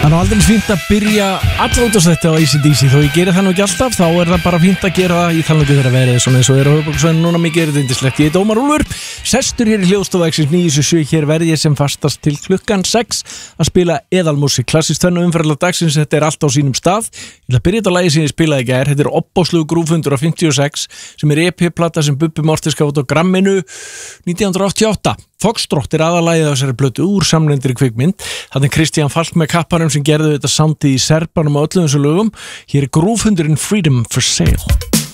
Það aldrei fínt að byrja alla útastætti á AC/DC, þó ég geri það nú ekki alltaf, þá það bara fínt að gera það. Ég tala ekki þegar að verið svona eins og á höfuðborgarsvæðinu núna, mikið þetta yndislegt. Ég Ómar Úlfur, sestur hér í hljóðstofu Exis 977, hér verð ég sem fastast til klukkan 6 að spila eðalmúsík, klassískt tvennu umferðarlag dagsins, þetta allt á sínum stað. Ég ætla að byrja þetta lagi sem ég spilaði í gær, þetta Opboslegu grúfundur á 56, sem EP-plata sem Bubbi Mortis gaf út á Gramminu 1988. Foxtrot aðalagið á þessari plötu úr samnefndri kvikmynd. Þannig Kristján Falk með kapparum sem gerðu þetta samtíð í Serbanum á öllum þessu lögum. Hér grúfundurinn Freedom for Sale.